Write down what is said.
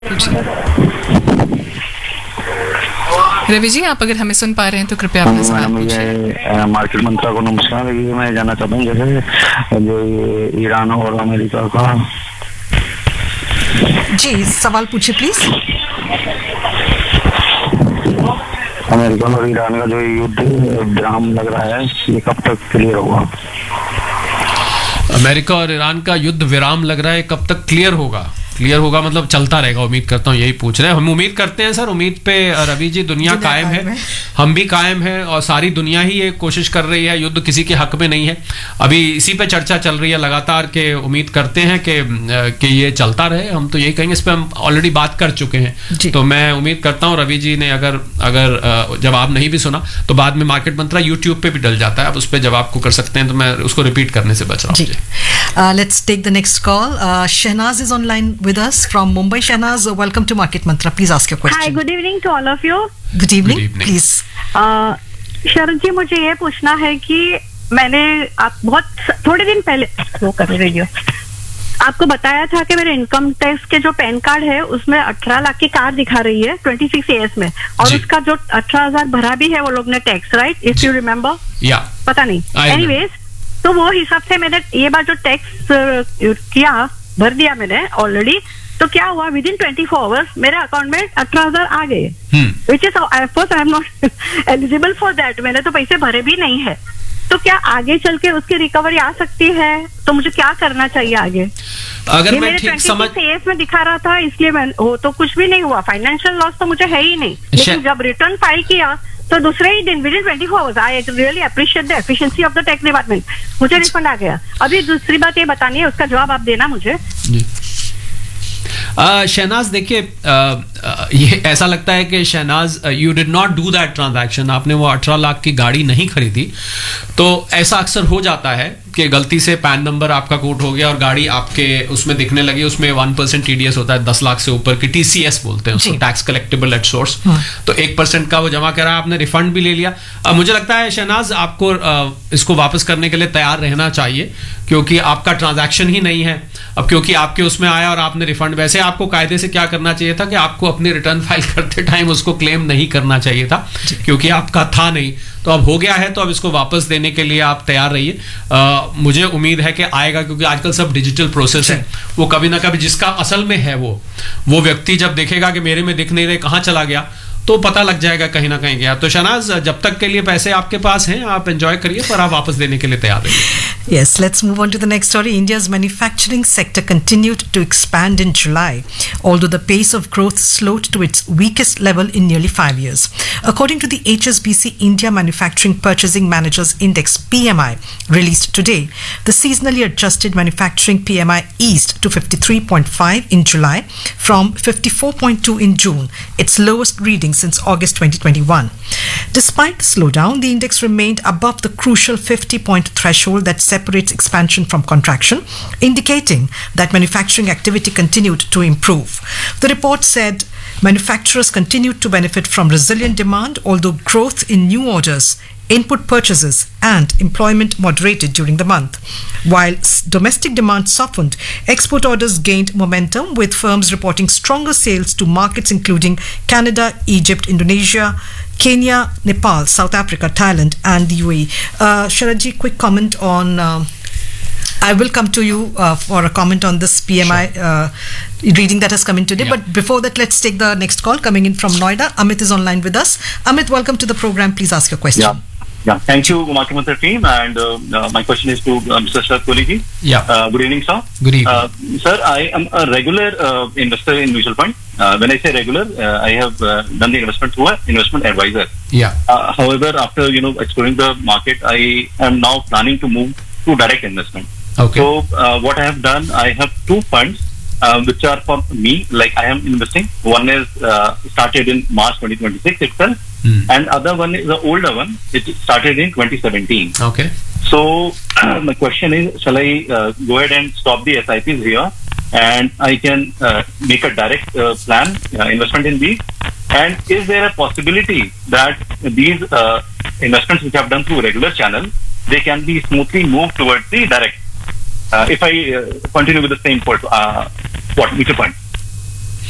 रवि जी, आप अगर हमें सुन पा रहे हैं तो कृपया अपना सवाल पूछिए। मार्केट मंत्रा को नमस्कार। मैं जानना चाहता हूँ जैसे जो ईरान और अमेरिका का। जी, सवाल पूछिए प्लीज। अमेरिका और ईरान का जो युद्ध विराम लग रहा है, ये कब तक क्लियर होगा? अमेरिका और ईरान का युद्ध विराम लग रहा है, कब तक क्लियर होगा? क्लियर होगा मतलब चलता रहेगा, उम्मीद करता हूँ यही पूछ रहे हैं। हम उम्मीद करते हैं सर, उम्मीद पे रवि जी दुनिया कायम है, हम भी कायम है और सारी दुनिया ही ये कोशिश कर रही है। युद्ध किसी के हक में नहीं है, अभी इसी पे चर्चा चल रही है लगातार के उम्मीद करते हैं कि ये चलता रहे। हम तो यही कहेंगे, इस पे हम ऑलरेडी बात कर चुके हैं। तो मैं उम्मीद करता हूँ रवि जी ने अगर जवाब नहीं भी सुना तो बाद में मार्केट मंत्रा यूट्यूब पे भी डल जाता है, आप उस पर जवाब को कर सकते हैं, तो मैं उसको रिपीट करने से बच रहा हूँ। Let's take the next call. Shehnaaz is online with us from Mumbai. Shahnaz, welcome to Market Mantra. Please ask your question. Hi, good evening to all of you. Good evening. Please. शरद जी, मुझे ये पूछना है कि मैंने आप थोड़े दिन पहले वो कर रही हो, आपको बताया था कि मेरे इनकम टैक्स के जो पैन कार्ड है उसमें 18 लाख की कार दिखा रही है 26 AS में, और उसका जो 18,000 भरा भी है वो लोग ने tax, right? If you remember. पता नहीं, एनीवेज, तो वो हिसाब से मैंने ये बार जो टैक्स भर दिया मैंने ऑलरेडी, तो क्या हुआ, विद इन 24 आवर्स मेरे अकाउंट में 18,000 आ गए, which is of course I am not eligible for that. मैंने तो पैसे भरे भी नहीं है, तो क्या आगे चल के उसकी रिकवरी आ सकती है? तो मुझे क्या करना चाहिए आगे? अगर मैं ठीक समझ AS में दिखा रहा था, इसलिए मैं तो कुछ भी नहीं हुआ, फाइनेंशियल लॉस तो मुझे है ही नहीं, लेकिन जब रिटर्न फाइल किया तो दूसरे ही दिन with in 24 hours I really appreciate the efficiency of the tax department, मुझे रिफंड आ गया। अभी दूसरी बात ये बतानी है, उसका जवाब आप देना मुझे। शहनाज, देखिए ये ऐसा लगता है कि Shehnaaz you did not do that transaction, आपने वो 18 लाख की गाड़ी नहीं खरीदी। तो ऐसा अक्सर हो जाता है कि गलती से पैन नंबर आपका कोट हो गया और गाड़ी आपके उसमें दिखने लगी, उसमें 1% TDS होता है, 10 लाख से ऊपर की TCS बोलते हैं उसको, टैक्स कलेक्टेबल एट सोर्स। तो 1% का वो जमा करा, आपने रिफंड भी ले लिया। अब मुझे लगता है शहनाज आपको इसको वापस करने के लिए तैयार रहना चाहिए, क्योंकि आपका ट्रांजैक्शन ही नहीं है। अब क्योंकि आपके उसमें आया और आपने रिफंड, वैसे आपको कायदे से क्या करना चाहिए था कि आपको अपनी रिटर्न फाइल करते टाइम उसको क्लेम नहीं करना चाहिए था, क्योंकि आपका था नहीं। तो अब हो गया है, तो अब इसको वापस देने के लिए आप तैयार रहिए। मुझे उम्मीद है कि आएगा, क्योंकि आजकल सब डिजिटल प्रोसेस है। वो कभी ना कभी जिसका असल में है वो व्यक्ति जब देखेगा कि मेरे में दिख नहीं रहे, कहाँ चला गया, तो पता लग जाएगा कहीं ना कहीं गया। तो शहनाज, जब तक के लिए पैसे आपके पास हैं आप एंजॉय करिए, पर आप वापस देने के लिए तैयार रहिए। Yes, let's move on to the next story. India's manufacturing sector continued to expand in July, although the pace of growth slowed to its weakest level in nearly 5 years. According to the HSBC India Manufacturing Purchasing Managers Index (PMI) released today, the seasonally adjusted manufacturing PMI eased to 53.5 in July from 54.2 in June, its lowest reading since August 2021. Despite the slowdown, the index remained above the crucial 50-point threshold that separates expansion from contraction, indicating that manufacturing activity continued to improve. The report said manufacturers continued to benefit from resilient demand, although growth in new orders, input purchases and employment moderated during the month. While domestic demand softened, export orders gained momentum, with firms reporting stronger sales to markets including Canada, Egypt, Indonesia, Kenya, Nepal, South Africa, Thailand and the UAE. Sharadji, quick comment on I will come to you for a comment on this PMI reading that has come in today. But before that, let's take the next call coming in from Noida. Amit is online with us. Amit, welcome to the program. Please ask your question. Yeah. Thank you, Market Mantra team. And my question is to Mr. Sharad Kohli ji. Good evening, sir. Good evening. Sir, I am a regular investor in mutual fund. When I say regular, I have done the investment through an investment advisor. However, after exploring the market, I am now planning to move to direct investment. Okay. So what I have done, I have 2 funds which are for me, like I am investing. One is started in March 2026 itself, and other one is the older one. It started in 2017. Okay. So my question is, shall I go ahead and stop the SIPs here, and I can make a direct plan investment in these? And is there a possibility that these investments which I have done through regular channel, they can be smoothly moved towards the direct? If I continue with the same mutual fund.